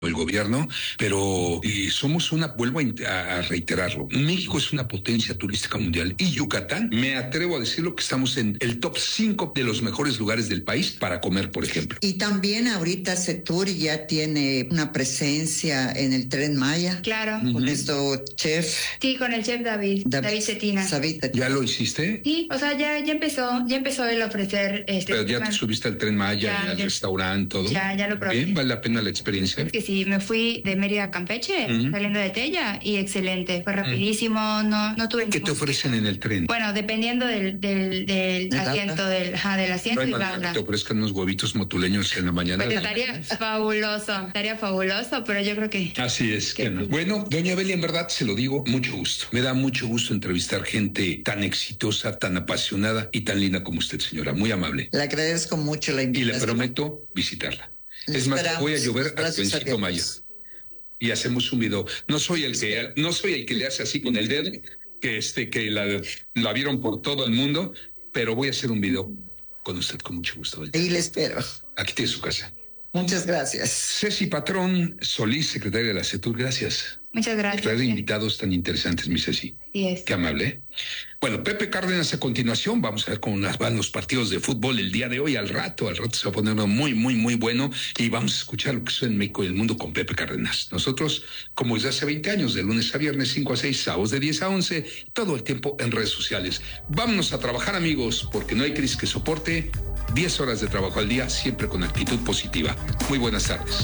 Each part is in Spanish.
el gobierno, pero somos vuelvo a reiterarlo, México es una potencia turística mundial y Yucatán, me atrevo a decirlo que estamos en el top 5 de los mejores lugares del país para comer, por ejemplo. Y también ahorita Setur ya tiene una presencia en el Tren Maya. Claro. Con esto, chef. Sí, con el chef David Cetina. ¿Ya lo hiciste? Sí, o sea, ya empezó él a ofrecer Pero ya te subiste al Tren Maya, al restaurante, todo. Ya lo probé. Bien, vale la pena la experiencia. Es que sí, me fui de Mérida a Campeche, saliendo de Tella, y excelente, fue rapidísimo, no tuve... ¿Qué te ofrecen en el tren? Bueno, dependiendo del asiento, del asiento y banda. Te ofrezcan unos huevitos motuleños en la mañana. Pues estaría fabuloso, pero yo creo que... Así es, que no. Bueno, doña Belia, en verdad se lo digo, mucho gusto. Me da mucho gusto entrevistar gente tan exitosa, tan apasionada y tan linda como usted, señora. Muy amable. Le agradezco mucho la invitación. Y le prometo visitarla. Es más, voy a llover a Luisito Maya y hacemos un video. No soy el que le hace así con el dedo, que la vieron por todo el mundo, pero voy a hacer un video con usted con mucho gusto. Y le espero. Aquí tiene su casa. Muchas gracias. Ceci Patrón Solís, secretaria de la CETUR, gracias. Muchas gracias. Traer invitados tan interesantes, mi Ceci. Sí es. Qué amable, ¿eh? Bueno, Pepe Cárdenas a continuación. Vamos a ver cómo van los partidos de fútbol el día de hoy. Al rato se va a poner uno muy, muy, muy bueno. Y vamos a escuchar lo que sucede en México y el mundo con Pepe Cárdenas. Nosotros, como desde hace 20 años, de lunes a viernes, 5 a 6, sábados de 10 a 11, todo el tiempo en redes sociales. Vámonos a trabajar, amigos, porque no hay crisis que soporte 10 horas de trabajo al día, siempre con actitud positiva. Muy buenas tardes.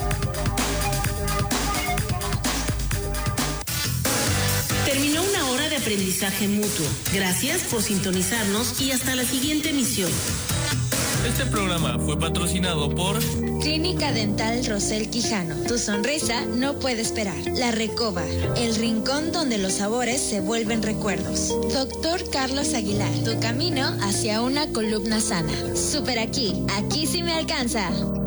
Terminó una hora de aprendizaje mutuo. Gracias por sintonizarnos y hasta la siguiente emisión. Este programa fue patrocinado por Clínica Dental Rosel Quijano. Tu sonrisa no puede esperar. La Recoba, el rincón donde los sabores se vuelven recuerdos. Doctor Carlos Aguilar, tu camino hacia una columna sana. Súper aquí sí me alcanza.